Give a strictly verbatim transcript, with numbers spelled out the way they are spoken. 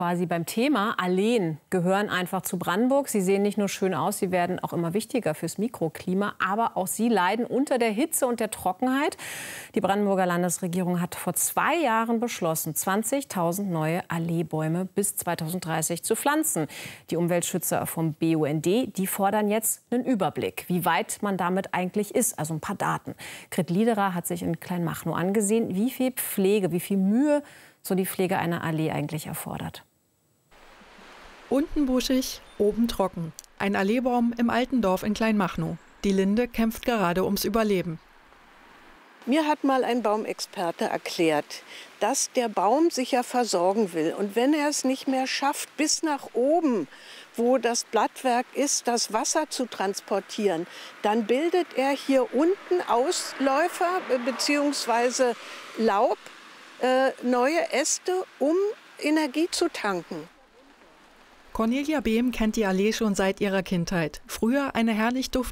Quasi beim Thema Alleen gehören einfach zu Brandenburg. Sie sehen nicht nur schön aus, sie werden auch immer wichtiger fürs Mikroklima. Aber auch sie leiden unter der Hitze und der Trockenheit. Die Brandenburger Landesregierung hat vor zwei Jahren beschlossen, zwanzigtausend neue Alleebäume bis zweitausenddreißig zu pflanzen. Die Umweltschützer vom B U N D, die fordern jetzt einen Überblick, wie weit man damit eigentlich ist. Also ein paar Daten. Grit Liederer hat sich in Kleinmachnow angesehen, wie viel Pflege, wie viel Mühe so die Pflege einer Allee eigentlich erfordert. Unten buschig, oben trocken. Ein Alleebaum im alten Dorf in Kleinmachnow. Die Linde kämpft gerade ums Überleben. Mir hat mal ein Baumexperte erklärt, dass der Baum sich ja versorgen will. Und wenn er es nicht mehr schafft, bis nach oben, wo das Blattwerk ist, das Wasser zu transportieren, dann bildet er hier unten Ausläufer bzw. Laub, äh, neue Äste, um Energie zu tanken. Cornelia Behm kennt die Allee schon seit ihrer Kindheit. Früher eine herrlich duftende